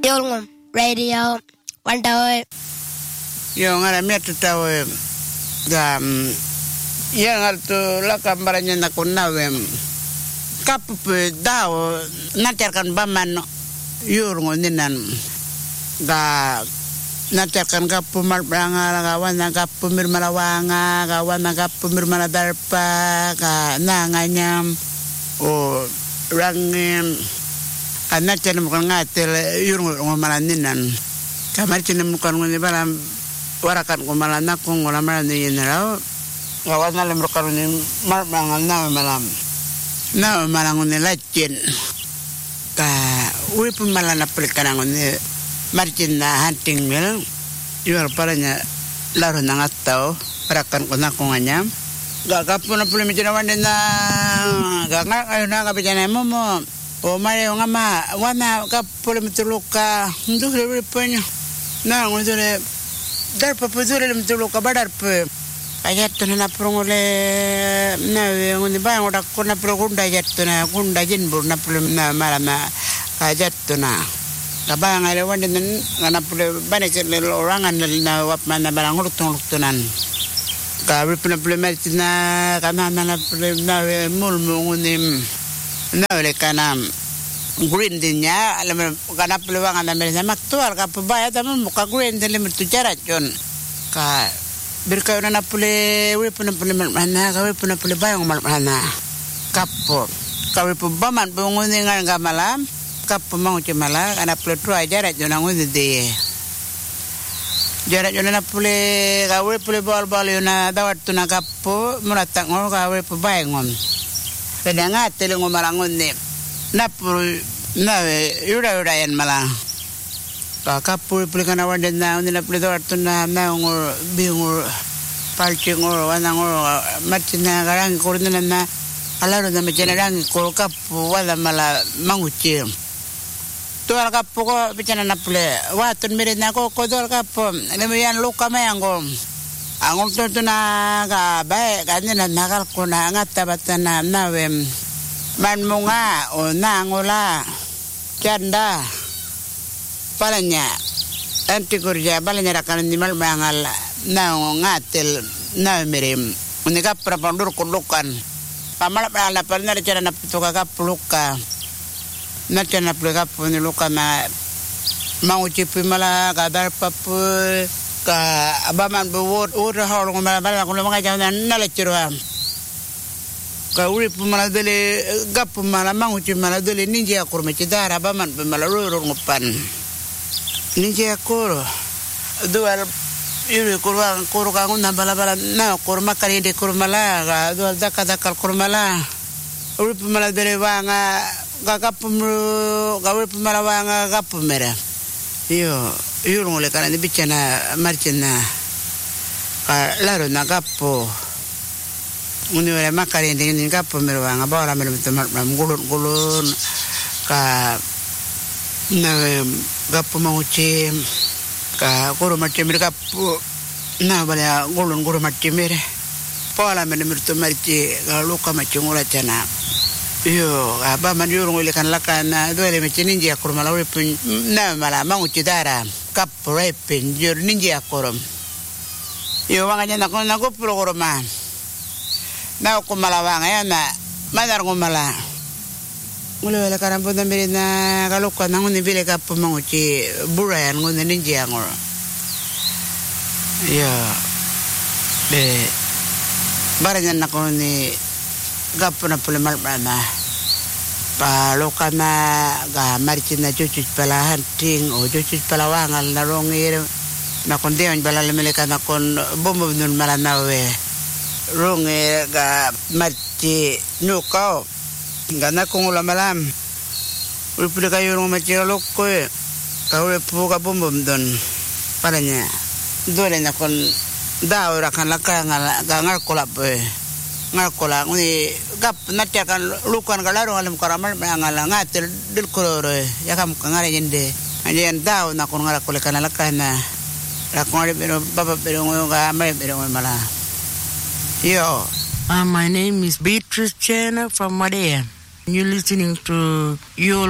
Yolngum Radio Wantawe. Yo ngara metu tawe ga yang alto la kambaranya na kunawem kapu dao naterkan baman yurungo ninan ga naterkan kapu malbranga gawan kapu mirmalawanga gawan kapu mirmaladarpa ga nanganyam o rangin anaten mo ngatel yurungo malaninan kamar cinem kon ngoni balam warakan ko malana ko ngora malani yenao gawan na lembro karuni malbranga na malang ni lacin ka ui pemalana pelikanan ni margin na hunting mil jual paranya laru nangat tau perakan kona konganya gak kapuna puli micina wande na gak ayo na kapicana momo o mare ngama wana kapuli mituluka ndu lewe penyo na ngudule darpa pudule mituluka badarpa ayat na prongole na ngoni ba ngoda kona progunda jatuna gunda jinbur na na malama ajatuna kabang ale wande ngana pule bane ke orangan na wap mana barang lutung-lutunan ka pule pule mertina kana na pule na mul ngoni na le kana green dinya ala kana pule wangana merina maktual ka pabaya tamu muka green dele mertujarat jon ka berkau na pule we puna mana kawe puna pule bayang mana kapo kawe pubaman bunguni ngan malam kapo mau cemala ana pule tua jarak jona ngudi de jarak jona na pule kawe pule bal yona dawat tuna kapo muratak ngol kawe pubayang ngom sedanga tele ngomalangun ne na pule na yura yan malang kapu puli kana wande na unila puli dawat tuna na ngor bingor palcing ngor wana ngor matina garang korna na alaro na machina rang ko kapu wala mala manguchi to al kapu ko bichana na puli watun mere na ko dol kapu lemian luka mayango angol to na ga bae ganina nagal ko na ngata batana nawem manmunga o nangola canda palanya anti kurja balanya rakan nimal bangal na ngatel na merem unika prapandur kulukan pamal pala palna cara na pituka kapluka na cara pluka puni luka na manguci pimala kadar papu ka abaman buwot ura hol ngomala bala kulo mga jawan na lecirwa ka uri pimala dele gap pimala manguci mala dele ninja kurme cidara abaman pimala ruru ngopan ninja koro dual yuri kurang kangun na bala na kurma kari de kurmala ga dual dakal kurmala uri pemala dere wanga ga kapumru ga uri pemala wanga kapumera yo ngole kana ni bichana marchena ka laro na kapo uni ora makari de ni kapumera wanga bala mer temat gulun ka na gapo manguci ka guru macam kapu na bala gulun guru macam mere pola menurut marci ka luka macam ngola cana yo aba man yurung ile kan lakana dole macam ninja kur malawi pun na mala manguci dara kapu repin jur ninja kurum yo wanganya nak pro kuruma na ko malawanga ya na madar ngomala ngule wala karang pun também na kalukan nang ni bile kapu manguci burayan ngun ninja ngor ya be baranya nak ni kapu na pule malbana pa lokana ga maricina cucu pala hunting o cucu pala wangal na rongir na kondeon bala lemele kana kon bombo nun malanawe rongir ga marci nukau gana kung ulam malam ulit kayo ng machiralok ko kawin po ka bumbum doon para niya doon na kung daw rakan laka ngar kolap ngar kolap ni gap natya kan lukan kalaro alam karamal ngal ngatil dil kolor yakam kangare jende ayan daw na kung ngar kolak na laka na rakon pero baba pero nga may pero mala yo. My name is Beatrice Chena from Madea. You're listening to your